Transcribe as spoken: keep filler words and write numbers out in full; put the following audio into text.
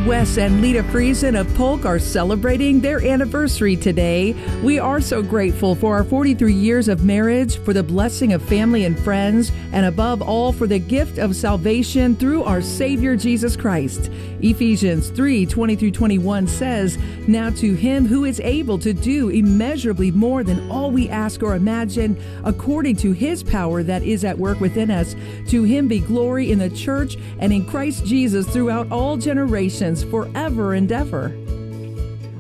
Wes and Lita Friesen of Polk are celebrating their anniversary today. We are so grateful for our forty-three years of marriage, for the blessing of family and friends, and above all, for the gift of salvation through our Savior Jesus Christ. Ephesians three twenty through twenty-one says, "Now to him who is able to do immeasurably more than all we ask or imagine, according to his power that is at work within us, to him be glory in the church and in Christ Jesus throughout all generations, forever and ever."